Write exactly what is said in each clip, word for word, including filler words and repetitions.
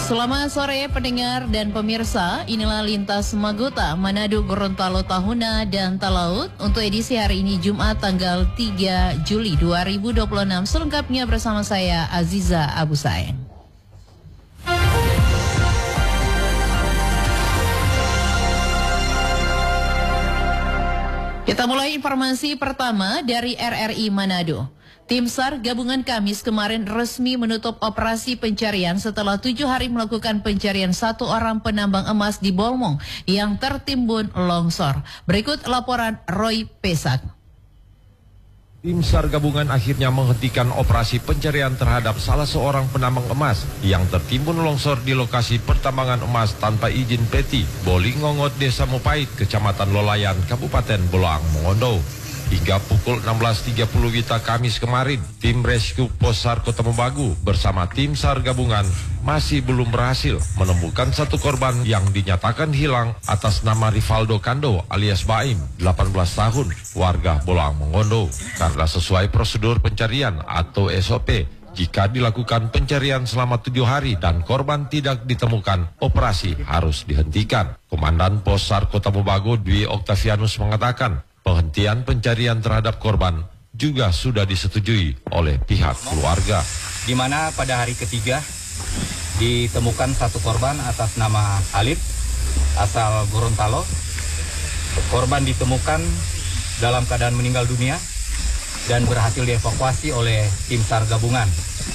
Selamat sore pendengar dan pemirsa, inilah Lintas Magota, Manado, Gorontalo, Tahuna, dan Talaut untuk edisi hari ini Jumat tanggal tiga Juli dua ribu dua puluh enam. Selengkapnya bersama saya Aziza Abu Saen. Kita mulai informasi pertama dari R R I Manado. Tim SAR gabungan Kamis kemarin resmi menutup operasi pencarian setelah tujuh hari melakukan pencarian satu orang penambang emas di Bolmong yang tertimbun longsor. Berikut laporan Roy Pesak. Tim SAR gabungan akhirnya menghentikan operasi pencarian terhadap salah seorang penambang emas yang tertimbun longsor di lokasi pertambangan emas tanpa izin P T, Bolingongot, Desa Mopait, Kecamatan Lolayan, Kabupaten Bolaang Mongondo. Hingga pukul enam belas tiga puluh Wita Kamis kemarin, tim rescue Posar Kota Mobagu bersama tim SAR gabungan masih belum berhasil menemukan satu korban yang dinyatakan hilang atas nama Rivaldo Kando alias Baim, delapan belas tahun, warga Bolaang Mongondo. Karena sesuai prosedur pencarian atau S O P, jika dilakukan pencarian selama tujuh hari dan korban tidak ditemukan, operasi harus dihentikan. Komandan Posar Kota Mobagu Dwi Octavianus mengatakan, penghentian pencarian terhadap korban juga sudah disetujui oleh pihak keluarga. Di mana pada hari ketiga ditemukan satu korban atas nama Alif asal Gorontalo. Korban ditemukan dalam keadaan meninggal dunia dan berhasil dievakuasi oleh tim SAR gabungan.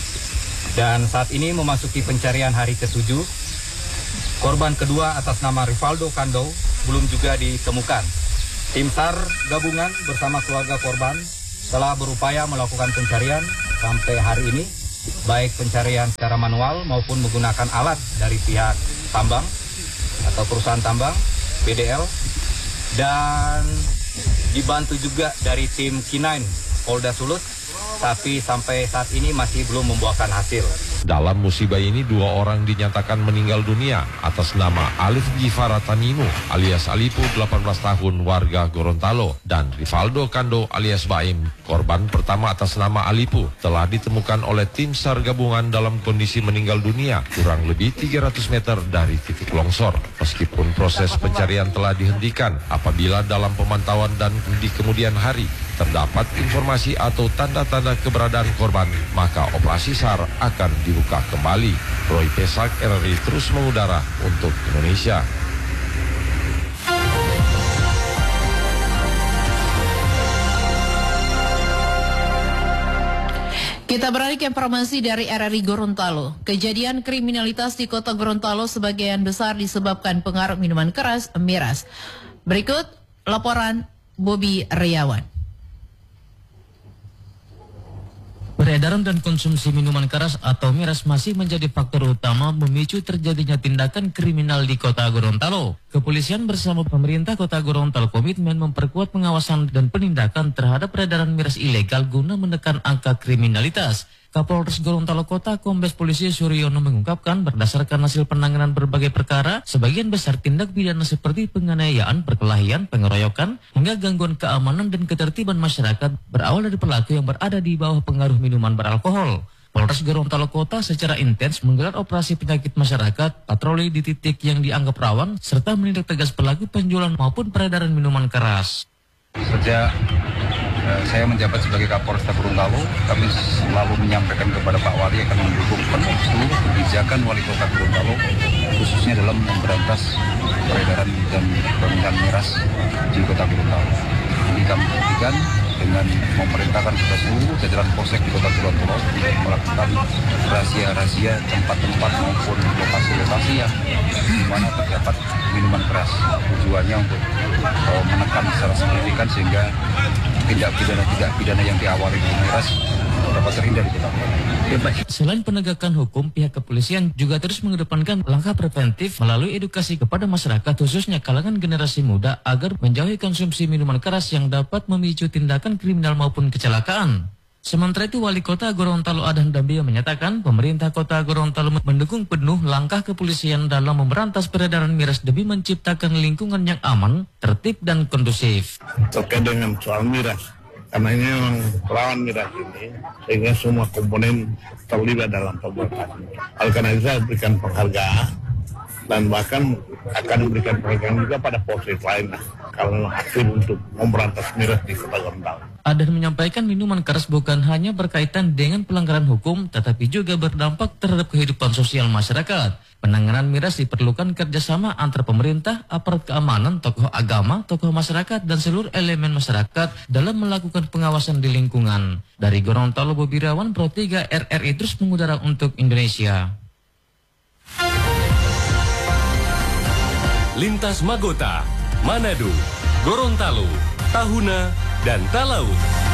Dan saat ini memasuki pencarian hari ketujuh. Korban kedua atas nama Rivaldo Kando belum juga ditemukan. Tim SAR gabungan bersama keluarga korban telah berupaya melakukan pencarian sampai hari ini, baik pencarian secara manual maupun menggunakan alat dari pihak tambang atau perusahaan tambang, P D L, dan dibantu juga dari tim K sembilan Polda Sulut, tapi sampai saat ini masih belum membuahkan hasil. Dalam musibah ini dua orang dinyatakan meninggal dunia atas nama Alif Gifara Tanimo alias Alipu, delapan belas tahun, warga Gorontalo, dan Rivaldo Kando alias Baim. Korban pertama atas nama Alipu telah ditemukan oleh tim SAR gabungan dalam kondisi meninggal dunia kurang lebih tiga ratus meter dari titik longsor. Meskipun proses pencarian telah dihentikan, apabila dalam pemantauan dan di kemudian hari terdapat informasi atau tanda-tanda keberadaan korban, maka operasi SAR akan dibuka kembali. Roy Pesak, R R I terus mengudara untuk Indonesia. Kita beralih ke informasi dari R R I Gorontalo. Kejadian kriminalitas di kota Gorontalo sebagian besar disebabkan pengaruh minuman keras, miras. Berikut laporan Bobby Riawan. Peredaran dan konsumsi minuman keras atau miras masih menjadi faktor utama memicu terjadinya tindakan kriminal di kota Gorontalo. Kepolisian bersama pemerintah kota Gorontalo komitmen memperkuat pengawasan dan penindakan terhadap peredaran miras ilegal guna menekan angka kriminalitas. Kapolres Gorontalo Kota Kombes Polisi Suryono mengungkapkan berdasarkan hasil penanganan berbagai perkara, sebagian besar tindak pidana seperti penganiayaan, perkelahian, pengeroyokan, hingga gangguan keamanan dan ketertiban masyarakat berawal dari pelaku yang berada di bawah pengaruh minuman beralkohol. Polres Gorontalo Kota secara intens menggelar operasi penyakit masyarakat, patroli di titik yang dianggap rawan, serta menindak tegas pelaku penjualan maupun peredaran minuman keras. Sejak uh, saya menjabat sebagai Kapolresta Gorontalo, kami selalu menyampaikan kepada Pak Wali akan mendukung penuh seluruh kebijakan Wali Kota Gorontalo, khususnya dalam memberantas peredaran dan pemindahan miras di Kota Gorontalo. Ini kami buktikan dengan memerintahkan kepada seluruh jajaran polsek di Kota Gorontalo melakukan razia-razia tempat-tempat maupun lokasi-lokasi yang di mana terdapat minuman keras. Tujuannya untuk uh, menekan secara signifikan sehingga tindak pidana-tindak pidana yang diawali dengan miras dapat terhindar di Kota Gorontalo. Selain penegakan hukum, pihak kepolisian juga terus mengedepankan langkah preventif melalui edukasi kepada masyarakat, khususnya kalangan generasi muda, agar menjauhi konsumsi minuman keras yang dapat memicu tindakan kriminal maupun kecelakaan. Sementara itu, Wali Kota Gorontalo Adhan Dambia menyatakan pemerintah Kota Gorontalo mendukung penuh langkah kepolisian dalam memberantas peredaran miras demi menciptakan lingkungan yang aman, tertib dan kondusif. Terkait dengan soal miras, Karena ini memang rawan miras ini, sehingga semua komponen terlibat dalam pembuatan. Oleh karena itu saya berikan penghargaan dan bahkan akan memberikan penghargaan juga pada polsek lain lah, kalau aktif untuk memberantas miras di Kota Gorontalo. Adan menyampaikan minuman keras bukan hanya berkaitan dengan pelanggaran hukum, tetapi juga berdampak terhadap kehidupan sosial masyarakat. Penanganan miras diperlukan kerjasama antar pemerintah, aparat keamanan, tokoh agama, tokoh masyarakat, dan seluruh elemen masyarakat dalam melakukan pengawasan di lingkungan. Dari Gorontalo, Bobi Irawan, Pro tiga R R I terus mengudara untuk Indonesia. Lintas Magota, Manado, Gorontalo, Tahuna, dan Talaut.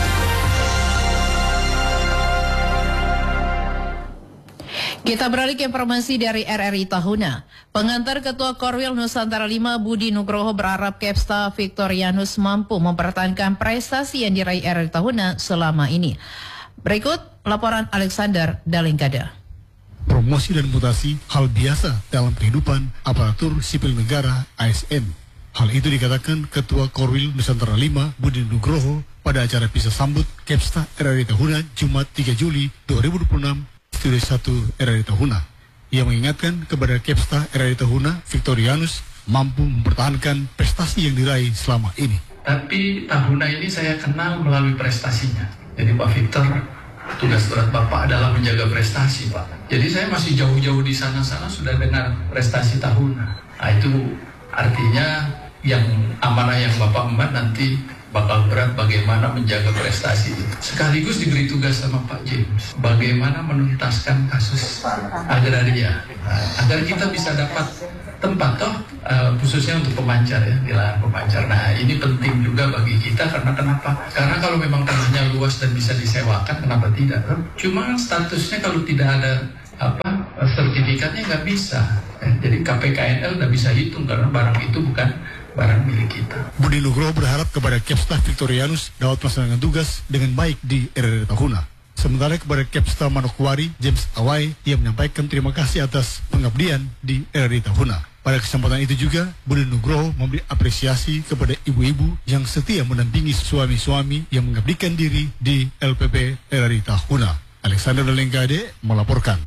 Kita beralih ke informasi dari R R I Tahuna. Pengantar Ketua Korwil Nusantara lima Budi Nugroho berharap Kepsta Victorianus mampu mempertahankan prestasi yang diraih R R I Tahuna selama ini. Berikut laporan Alexander Dalingkada. Promosi dan mutasi hal biasa dalam kehidupan aparatur sipil negara A S N. Hal itu dikatakan Ketua Korwil Nusantara lima Budi Nugroho pada acara pisah sambut Kepsta R R I Tahuna Jumat tiga Juli dua ribu dua puluh enam Studio satu R R I Tahuna. Ia mengingatkan kepada Kepsta R R I Tahuna Victorianus mampu mempertahankan prestasi yang diraih selama ini. Tapi Tahuna ini saya kenal melalui prestasinya. Jadi Pak Victor, tugas berat Bapak adalah menjaga prestasi, Pak. Jadi saya masih jauh-jauh di sana-sana sudah dengar prestasi Tahuna. Nah itu artinya yang amanah yang Bapak emban nanti bakal berat bagaimana menjaga prestasi itu. Sekaligus diberi tugas sama Pak James, bagaimana menuntaskan kasus agraria, nah, agar kita bisa dapat tempat toh uh, khususnya untuk pemancar ya, di lahan pemancar. Nah ini penting juga bagi kita karena kenapa? Karena kalau memang tanahnya luas dan bisa disewakan, kenapa tidak? Cuma statusnya kalau tidak ada apa sertifikatnya nggak bisa. Eh, jadi K P K N L nggak bisa hitung karena barang itu bukan barang milik kita. Budi Nugroho berharap kepada Kepsta Victorianus dapat melaksanakan tugas dengan baik di R R I Tahuna. Sementara kepada Kepsta Manokwari James Awai, ia menyampaikan terima kasih atas pengabdian di R R I Tahuna. Pada kesempatan itu juga, Budi Nugroho memberi apresiasi kepada ibu-ibu yang setia mendampingi suami-suami yang mengabdikan diri di L P P R R I Tahuna. Alexander Dalingkade melaporkan.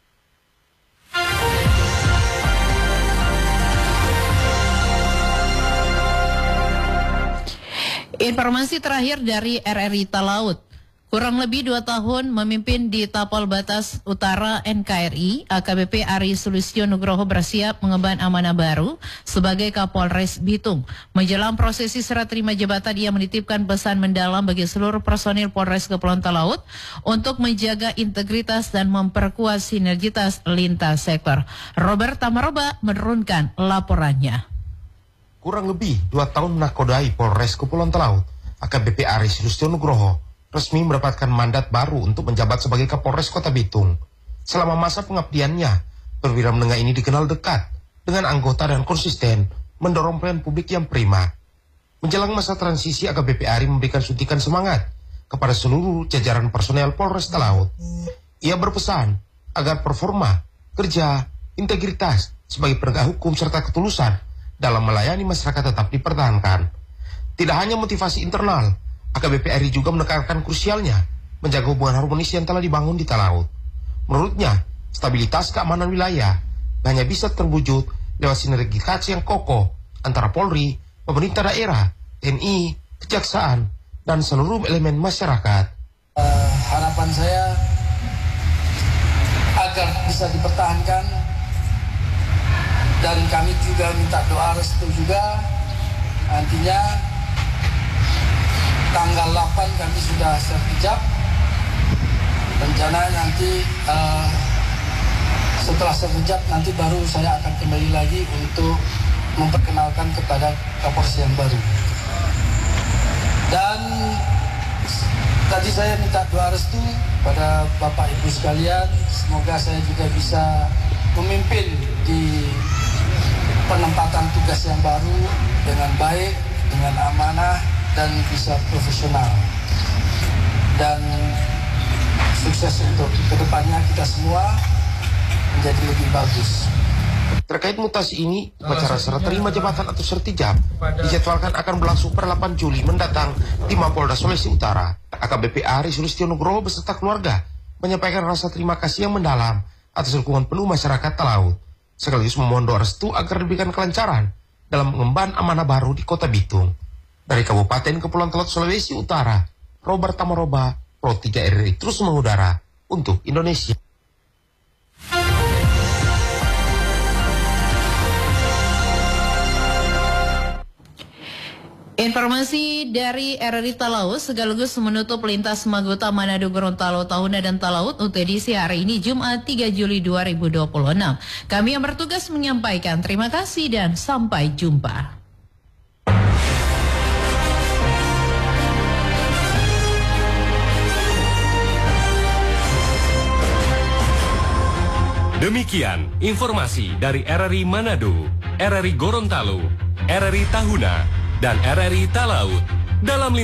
Informasi terakhir dari R R I Talaut. Kurang lebih dua tahun memimpin di Tapal Batas Utara N K R I, A K B P Ari Sulistyo Nugroho bersiap mengemban amanah baru sebagai Kapolres Bitung. Menjelang prosesi serah terima jabatan, ia menitipkan pesan mendalam bagi seluruh personil Polres Kepulauan Talaut untuk menjaga integritas dan memperkuat sinergitas lintas sektor. Robert Tamaroba menurunkan laporannya. Kurang lebih dua tahun menakodai Polres Kepulauan Talaut, A K B P Ari Sulistyo Nugroho resmi mendapatkan mandat baru untuk menjabat sebagai Kapolres Kota Bitung. Selama masa pengabdiannya, perwira menengah ini dikenal dekat dengan anggota dan konsisten mendorong pelayanan publik yang prima. Menjelang masa transisi, A K B P Ari memberikan suntikan semangat kepada seluruh jajaran personel Polres Talaut. Ia berpesan agar performa, kerja, integritas sebagai penegak hukum serta ketulusan dalam melayani masyarakat tetap dipertahankan. Tidak hanya motivasi internal, A K B P R I juga menekankan krusialnya menjaga hubungan harmonis yang telah dibangun di Talaut. Menurutnya, stabilitas keamanan wilayah hanya bisa terwujud lewat sinergitas yang kokoh antara Polri, pemerintah daerah, T N I, kejaksaan, dan seluruh elemen masyarakat. Uh, harapan saya agar bisa dipertahankan, dan kami juga minta doa restu juga. Nantinya tanggal delapan kami sudah sertijab. Rencana nanti uh, setelah sertijab nanti baru saya akan kembali lagi untuk memperkenalkan kepada Kapolres yang baru. Dan tadi saya minta doa restu pada Bapak Ibu sekalian, semoga saya juga bisa memimpin di penempatan tugas yang baru dengan baik, dengan amanah, dan bisa profesional. Dan sukses untuk kedepannya kita semua menjadi lebih bagus. Terkait mutasi ini, upacara serah terima jabatan atau sertijab dijadwalkan akan berlangsung per delapan Juli mendatang di Mapolda Sulawesi Utara. A K B P Aris Sulistyo Nugroho beserta keluarga menyampaikan rasa terima kasih yang mendalam atas dukungan penuh masyarakat Talaut, sekaligus memohon doa restu agar diberikan kelancaran dalam mengemban amanah baru di Kota Bitung. Dari Kabupaten Kepulauan Talaut Sulawesi Utara, Robert Tamaroba, Pro tiga R R I terus mengudara untuk Indonesia. Informasi dari R R I Talaut sekaligus menutup lintas Magota Manado Gorontalo Tahuna dan Talaut untuk edisi hari ini Jumat tiga Juli dua ribu dua puluh enam. Kami yang bertugas menyampaikan terima kasih dan sampai jumpa. Demikian informasi dari R R I Manado, R R I Gorontalo, R R I Tahuna, dan R R I Talaut dalam